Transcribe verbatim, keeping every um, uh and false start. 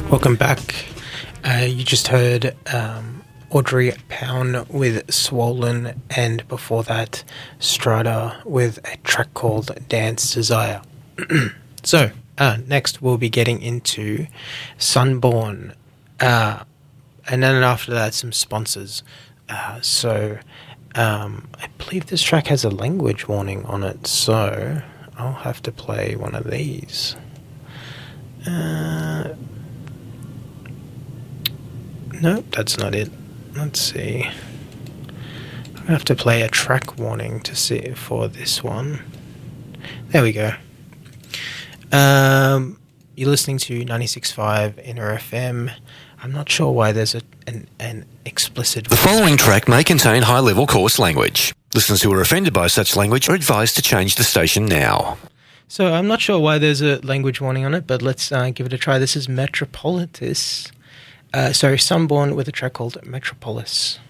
Welcome back. Uh, you just heard um, Audrey Pound with Swollen, and before that, Strata with a track called Dance Desire. So, uh, next we'll be getting into Sunborn. Uh, and then after that, some sponsors. Uh, so, um, I believe this track has a language warning on it, so I'll have to play one of these. Uh... Nope, that's not it. Let's see. I have to play a track warning to see for this one. There we go. Um, you're listening to ninety-six point five Inner F M. I'm not sure why there's a, an, an explicit... The following track may contain high-level coarse language. Listeners who are offended by such language are advised to change the station now. So I'm not sure why there's a language warning on it, but let's uh, give it a try. This is Metropolitis. Uh, sorry, Sunborn with a track called Metropolis.